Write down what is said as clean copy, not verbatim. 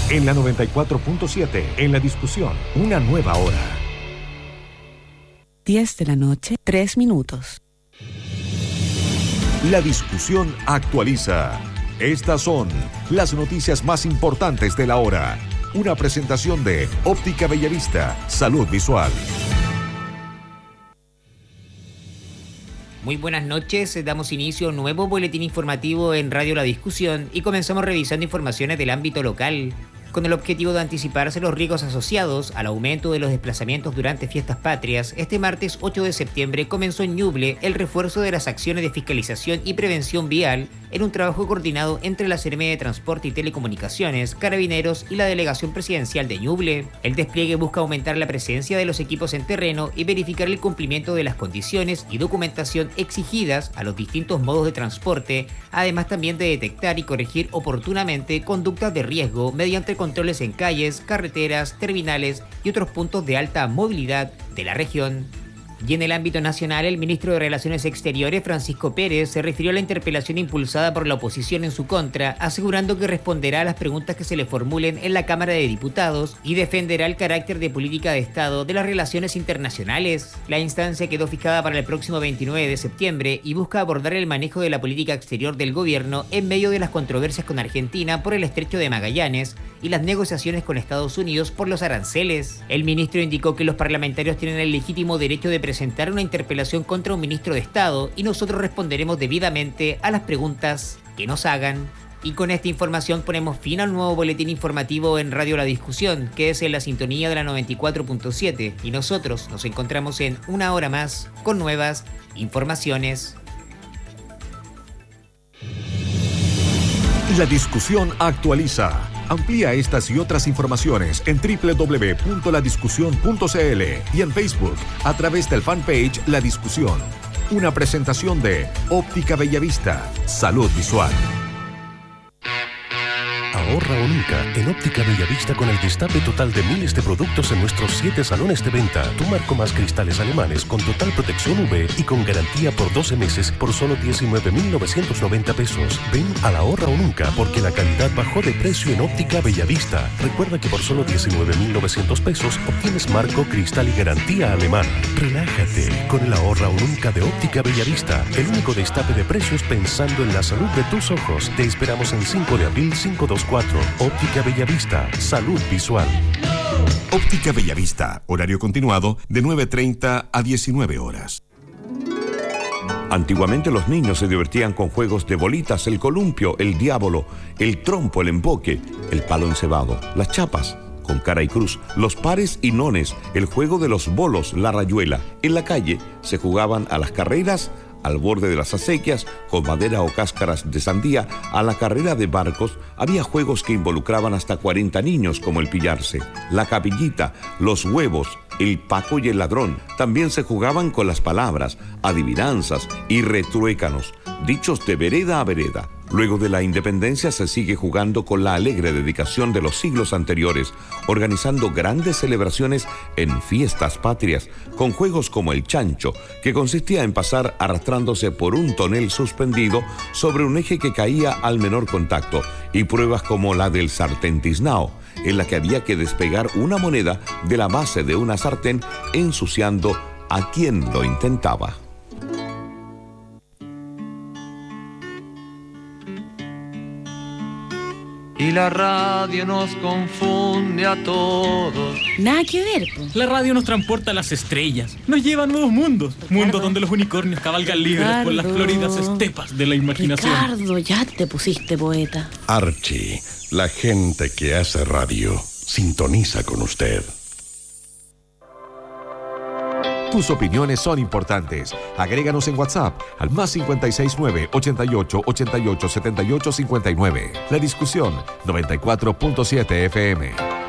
En la 94.7, en la discusión, una nueva hora. 10 de la noche, 3 minutos. La discusión actualiza. Estas son las noticias más importantes de la hora. Una presentación de Óptica Bellavista, Salud Visual. Muy buenas noches, damos inicio a un nuevo boletín informativo en Radio La Discusión y comenzamos revisando informaciones del ámbito local, con el objetivo de anticiparse los riesgos asociados al aumento de los desplazamientos durante fiestas patrias. Este martes 8 de septiembre comenzó en Ñuble el refuerzo de las acciones de fiscalización y prevención vial en un trabajo coordinado entre la Seremía de Transporte y Telecomunicaciones, Carabineros y la Delegación Presidencial de Ñuble. El despliegue busca aumentar la presencia de los equipos en terreno y verificar el cumplimiento de las condiciones y documentación exigidas a los distintos modos de transporte, además también de detectar y corregir oportunamente conductas de riesgo mediante controles en calles, carreteras, terminales y otros puntos de alta movilidad de la región. Y en el ámbito nacional, el ministro de Relaciones Exteriores, Francisco Pérez, se refirió a la interpelación impulsada por la oposición en su contra, asegurando que responderá a las preguntas que se le formulen en la Cámara de Diputados y defenderá el carácter de política de Estado de las relaciones internacionales. La instancia quedó fijada para el próximo 29 de septiembre y busca abordar el manejo de la política exterior del gobierno en medio de las controversias con Argentina por el Estrecho de Magallanes y las negociaciones con Estados Unidos por los aranceles. El ministro indicó que los parlamentarios tienen el legítimo derecho de presentar una interpelación contra un ministro de Estado y nosotros responderemos debidamente a las preguntas que nos hagan. Y con esta información ponemos fin al nuevo boletín informativo en Radio La Discusión, que es en la sintonía de la 94.7, y nosotros nos encontramos en una hora más con nuevas informaciones. La discusión actualiza. Amplía estas y otras informaciones en www.ladiscusión.cl y en Facebook a través del fanpage La Discusión. Una presentación de Óptica Bellavista, Salud Visual. Ahorra o nunca en Óptica Bellavista con el destape total de miles de productos en nuestros 7 salones de venta. Tu marco más cristales alemanes con total protección UV y con garantía por 12 meses por solo 19.990 pesos. Ven a la Ahorra o nunca porque la calidad bajó de precio en Óptica Bellavista. Recuerda que por solo 19.900 pesos obtienes marco, cristal y garantía alemana. Relájate con el Ahorra o nunca de Óptica Bellavista. El único destape de precios pensando en la salud de tus ojos. Te esperamos en 5 de abril 524. Óptica Bellavista, Salud Visual. Óptica Bellavista, horario continuado de 9:30 a 19 horas. Antiguamente los niños se divertían con juegos de bolitas, el columpio, el diablo, el trompo, el emboque, el palo encebado, las chapas con cara y cruz, los pares y nones, el juego de los bolos, la rayuela. En la calle se jugaban a las carreras, al borde de las acequias, con madera o cáscaras de sandía, a la carrera de barcos. Había juegos que involucraban hasta 40 niños, como el pillarse, la capillita, los huevos, el Paco y el ladrón. También se jugaban con las palabras, adivinanzas y retruécanos, dichos de vereda a vereda. Luego de la independencia se sigue jugando con la alegre dedicación de los siglos anteriores, organizando grandes celebraciones en fiestas patrias, con juegos como el chancho, que consistía en pasar arrastrándose por un tonel suspendido sobre un eje que caía al menor contacto, y pruebas como la del sartén tiznao, en la que había que despegar una moneda de la base de una sartén ensuciando a quien lo intentaba. Y la radio nos confunde a todos. Nada que ver, po. La radio nos transporta a las estrellas, nos lleva a nuevos mundos, mundos donde los unicornios cabalgan libres por las floridas estepas de la imaginación. Ricardo, ya te pusiste poeta. Archie, la gente que hace radio, sintoniza con usted. Tus opiniones son importantes. Agréganos en WhatsApp al +569 88 88 78 59. La Discusión 94.7 FM.